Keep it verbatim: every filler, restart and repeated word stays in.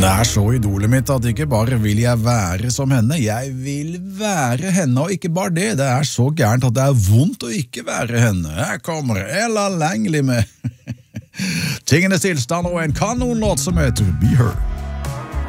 Hun er så idolet mitt at ikke bare vil jeg være som henne, jeg vil være henne, og ikke bare det, det er så gærent at det er vondt å ikke være henne. Her kommer Ella Langley med Tingenes tilstand og en kanonlåt som heter Be Her.